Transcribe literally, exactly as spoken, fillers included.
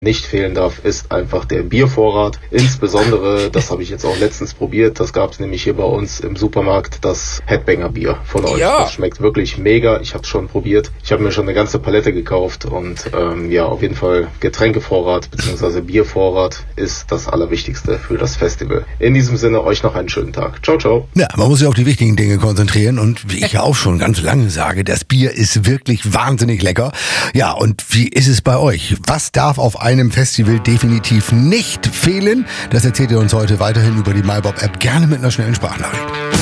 nicht fehlen darf, ist einfach der Biervorrat. Insbesondere, das habe ich jetzt auch letztens probiert, das gab es nämlich hier bei uns im Supermarkt, das Headbanger Bier von euch. Ja. Das schmeckt wirklich mega. Ich habe es schon probiert. Ich habe mir schon eine ganze Palette gekauft und ähm, ja, auf jeden Fall Getränkevorrat bzw. Biervorrat ist das Allerwichtigste für das Festival. In diesem Sinne, euch noch einen schönen Tag. Ciao, ciao. Ja, man muss sich auf die wichtigen Dinge konzentrieren und wie ich ja auch schon ganz lange sage, das Bier ist wirklich wahnsinnig lecker. Ja, und wie ist es bei euch? Was darf auf einem Festival definitiv nicht fehlen? Das erzählt ihr uns heute weiterhin über die MyBob-App, gerne mit einer schnellen Sprachnachricht.